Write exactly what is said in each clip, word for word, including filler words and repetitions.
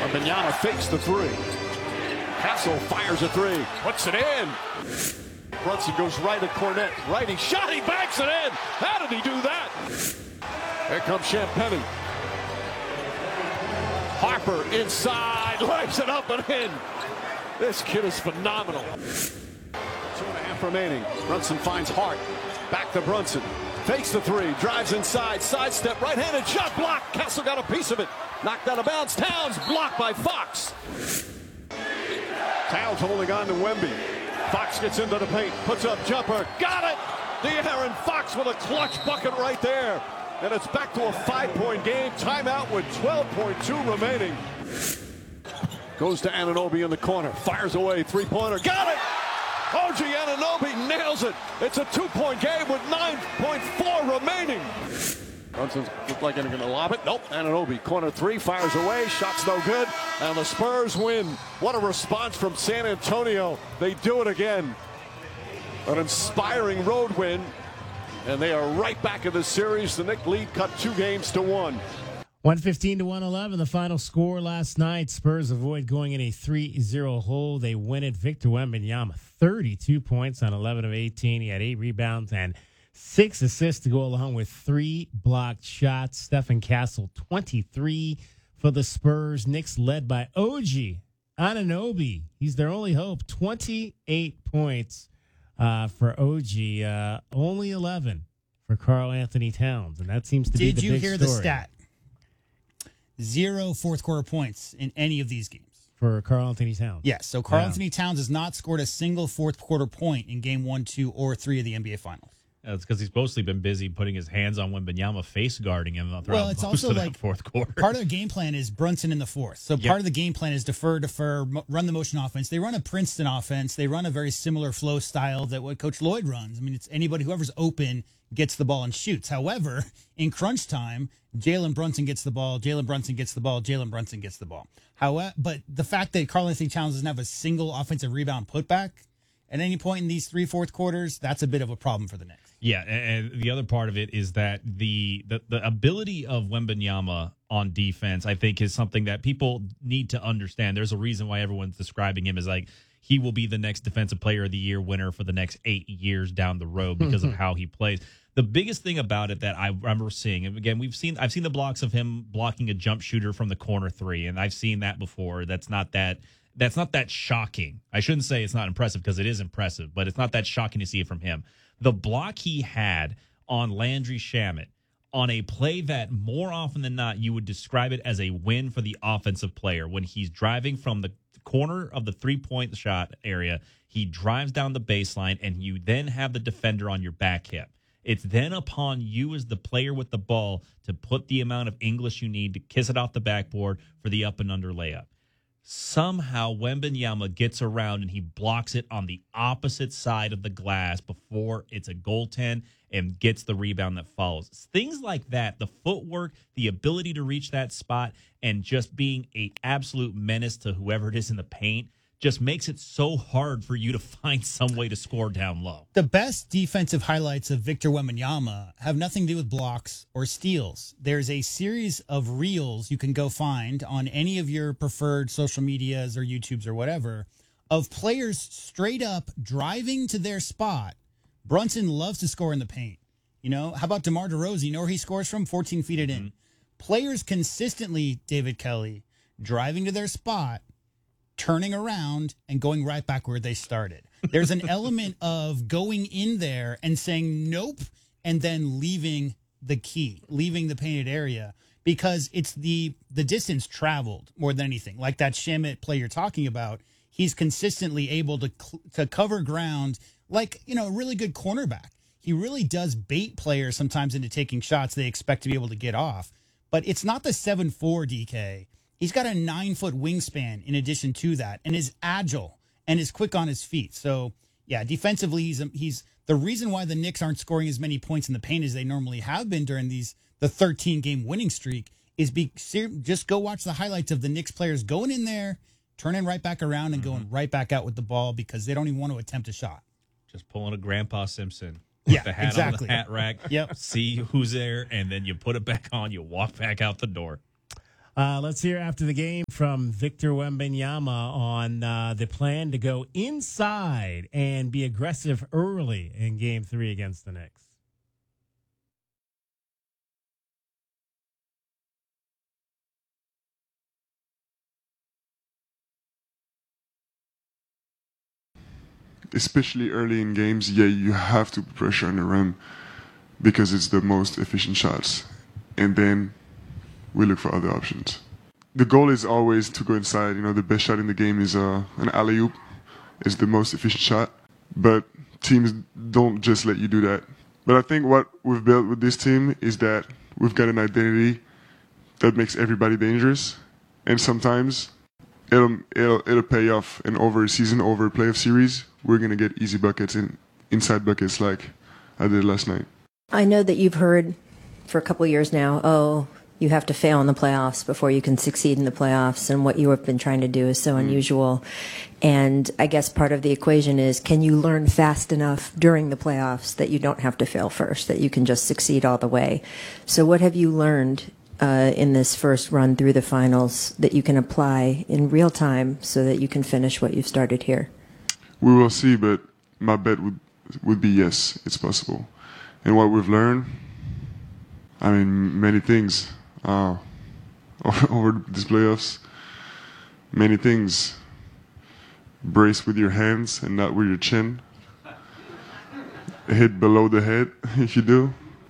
Wembanyama fakes the three. Castle fires a three. Puts it in. Brunson goes right at Cornette. Righty shot. He backs it in. How did he do that? Here comes Champagnie. Harper inside. Lays it up and in. This kid is phenomenal. Two and a half remaining. Brunson finds Hart. Back to Brunson. Fakes the three. Drives inside. Sidestep. Right-handed shot blocked. Castle got a piece of it. Knocked out of bounds. Towns blocked by Fox. Towns holding on to Wemby. Fox gets into the paint. Puts up jumper. Got it. De'Aaron Fox with a clutch bucket right there. And it's back to a five-point game. Timeout with twelve point two remaining. Goes to Anunoby in the corner. Fires away. Three-pointer. Got it. O G Anunoby nails it. It's a two-point game with nine point four remaining. Brunson's looked like they're going to lob it. Nope. Anunoby, corner three, fires away. Shot's no good. And the Spurs win. What a response from San Antonio. They do it again. An inspiring road win. And they are right back in the series. The Knicks lead cut two games to one. one fifteen to one eleven, the final score last night. Spurs avoid going in a three zero hole. They win it. Victor Wembanyama, thirty-two points on eleven of eighteen. He had eight rebounds and six assists to go along with three blocked shots. Stephen Castle, twenty-three for the Spurs. Knicks led by O G Anunoby. He's their only hope. twenty-eight points uh, for O G. Uh, only eleven for Karl Anthony Towns. And that seems to Did be the big you hear story. the stat? Zero fourth quarter points in any of these games. For Karl Anthony Towns. Yes, so Karl Yeah. Anthony Towns has not scored a single fourth quarter point in game one, two, or three of the N B A Finals. That's because he's mostly been busy putting his hands on Wembanyama, face guarding him throughout Well, it's most also of that like fourth quarter. Part of the game plan is Brunson in the fourth. So Yep. part of the game plan is defer, defer, mo- run the motion offense. They run a Princeton offense. They run a very similar flow style that what Coach Lloyd runs. I mean, it's anybody, whoever's open gets the ball and shoots. However, in crunch time, Jalen Brunson gets the ball, Jalen Brunson gets the ball, Jalen Brunson gets the ball. However, but the fact that Karl Anthony Towns doesn't have a single offensive rebound putback at any point in these three fourth quarters, that's a bit of a problem for the Knicks. Yeah, and and the other part of it is that the, the the ability of Wembanyama on defense, I think, is something that people need to understand. There's a reason why everyone's describing him as like he will be the next Defensive Player of the Year winner for the next eight years down the road because of how he plays. The biggest thing about it that I remember seeing, and again, we've seen I've seen the blocks of him blocking a jump shooter from the corner three, and I've seen that before. That's not that that's not that shocking. I shouldn't say it's not impressive because it is impressive, but it's not that shocking to see it from him. The block he had on Landry Shamet on a play that more often than not you would describe it as a win for the offensive player when he's driving from the corner of the three-point shot area, he drives down the baseline, and you then have the defender on your back hip. It's then upon you as the player with the ball to put the amount of English you need to kiss it off the backboard for the up and under layup. Somehow Wembanyama gets around and he blocks it on the opposite side of the glass before it's a goaltend and gets the rebound that follows. Things like that, the footwork, the ability to reach that spot, and just being a absolute menace to whoever it is in the paint just makes it so hard for you to find some way to score down low. The best defensive highlights of Victor Wembanyama have nothing to do with blocks or steals. There's a series of reels you can go find on any of your preferred social medias or YouTubes or whatever of players straight up driving to their spot. Brunson loves to score in the paint. You know, how about DeMar DeRozan? You know where he scores from? fourteen feet it in. Mm-hmm. Players consistently, David Kelly, driving to their spot, turning around and going right back where they started. There's an element of going in there and saying nope and then leaving the key, leaving the painted area, because it's the the distance traveled more than anything. Like that Shamet play you're talking about, he's consistently able to to cover ground like, you know, a really good cornerback. He really does bait players sometimes into taking shots they expect to be able to get off. But it's not the seven four D K. He's got a nine-foot wingspan in addition to that, and is agile and is quick on his feet. So, yeah, defensively, he's he's the reason why the Knicks aren't scoring as many points in the paint as they normally have been during these the thirteen-game winning streak is be, just go watch the highlights of the Knicks players going in there, turning right back around, and going right back out with the ball because they don't even want to attempt a shot. Just pulling a Grandpa Simpson. Yeah, the hat exactly. on the hat rack. Yep. See who's there, and then you put it back on. You walk back out the door. Uh, let's hear after the game from Victor Wembanyama on uh, the plan to go inside and be aggressive early in game three against the Knicks. Especially early in games, yeah, you have to put pressure on the rim because it's the most efficient shots. And then we look for other options. The goal is always to go inside. You know, the best shot in the game is uh, an alley-oop. It's the most efficient shot. But teams don't just let you do that. But I think what we've built with this team is that we've got an identity that makes everybody dangerous. And sometimes it'll, it'll, it'll pay off. And over a season, over a playoff series, we're going to get easy buckets and inside buckets like I did last night. I know that you've heard for a couple of years now, oh, you have to fail in the playoffs before you can succeed in the playoffs, and what you have been trying to do is so unusual. And I guess part of the equation is, can you learn fast enough during the playoffs that you don't have to fail first, that you can just succeed all the way? So what have you learned uh, in this first run through the finals that you can apply in real time so that you can finish what you've started here? We will see, but my bet would would be yes, it's possible. And what we've learned, I mean, many things uh, over these playoffs. Many things. Brace with your hands and not with your chin. Hit below the head if you do.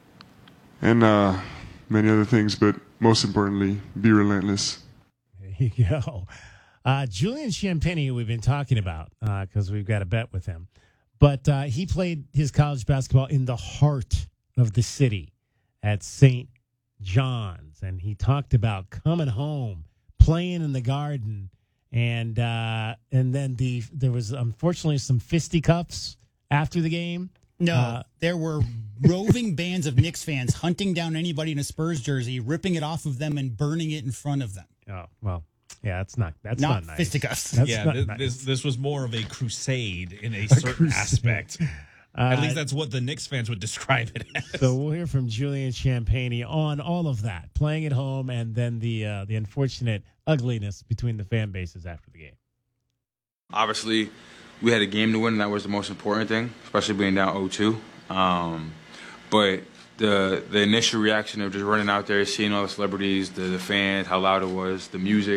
And uh, many other things, but most importantly, be relentless. There you go. Uh, Julian Champagnie, who we've been talking about because uh, we've got a bet with him. But uh, he played his college basketball in the heart of the city at Saint John's. And he talked about coming home, playing in the Garden. And uh, and then the there was, unfortunately, some fisticuffs after the game. No, uh, there were roving bands of Knicks fans hunting down anybody in a Spurs jersey, ripping it off of them and burning it in front of them. Oh, well. Yeah, that's not that's not, not nice. Fisticuffs. That's yeah, not this, nice. this this was more of a crusade in a, a certain crusade. aspect. Uh, At least that's what the Knicks fans would describe it as. So we'll hear from Julian Champagnie on all of that, playing at home, and then the uh, the unfortunate ugliness between the fan bases after the game. Obviously, we had a game to win, and that was the most important thing, especially being down oh two. Um, but the the initial reaction of just running out there, seeing all the celebrities, the, the fans, how loud it was, the music,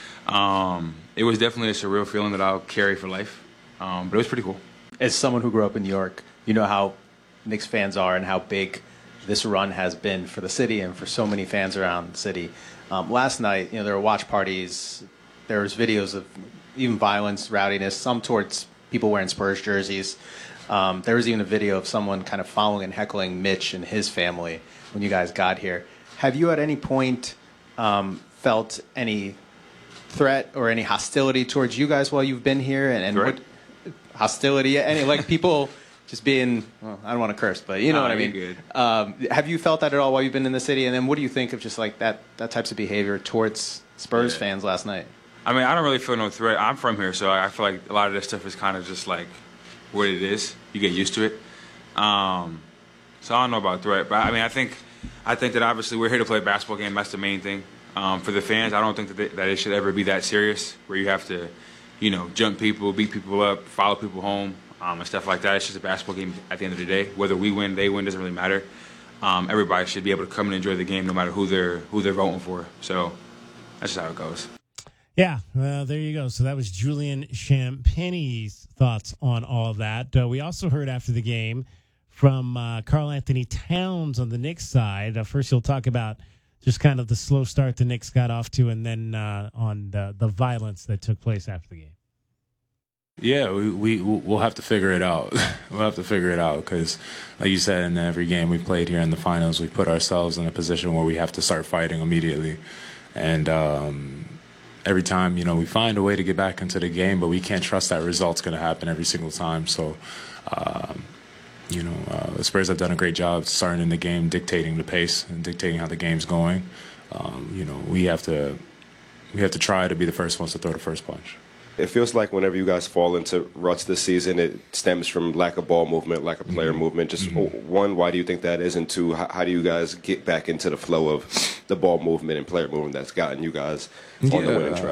um, it was definitely a surreal feeling that I'll carry for life. Um, but it was pretty cool. As someone who grew up in New York, you know how Knicks fans are and how big this run has been for the city and for so many fans around the city. Um, last night, you know, there were watch parties. There was videos of even violence, rowdiness, some towards people wearing Spurs jerseys. Um, there was even a video of someone kind of following and heckling Mitch and his family when you guys got here. Have you at any point um, felt any threat or any hostility towards you guys while you've been here? And, and what hostility? Any like people just being? Well, I don't want to curse, but you know nah, what I mean. Good. Um, have you felt that at all while you've been in the city? And then what do you think of just like that that types of behavior towards Spurs yeah. fans last night? I mean, I don't really feel no threat. I'm from here, so I feel like a lot of this stuff is kind of just like what it is. You get used to it. Um, so I don't know about threat, but I mean, I think I think that obviously we're here to play a basketball game. That's the main thing. Um, for the fans, I don't think that, they, that it should ever be that serious where you have to, you know, jump people, beat people up, follow people home, um, and stuff like that. It's just a basketball game at the end of the day. Whether we win, they win, doesn't really matter. Um, everybody should be able to come and enjoy the game no matter who they're who they're voting for. So that's just how it goes. Yeah, well, there you go. So that was Julian Champagnie's thoughts on all of that. Uh, we also heard after the game from uh, Karl Anthony Towns on the Knicks side. Uh, first, he'll talk about just kind of the slow start the Knicks got off to, and then uh, on the, the violence that took place after the game. Yeah, we, we, we'll have to figure it out. We'll have to figure it out because, like you said, in every game we played here in the finals, we put ourselves in a position where we have to start fighting immediately. And um, every time, you know, we find a way to get back into the game, but we can't trust that result's going to happen every single time. So, um, you know, uh, the Spurs have done a great job starting in the game, dictating the pace and dictating how the game's going. Um, you know, we have to we have to try to be the first ones to throw the first punch. It feels like whenever you guys fall into ruts this season, it stems from lack of ball movement, lack of player mm-hmm. movement. Just mm-hmm. one, why do you think that is? And two, how, how do you guys get back into the flow of the ball movement and player movement that's gotten you guys on the Yeah. winning track.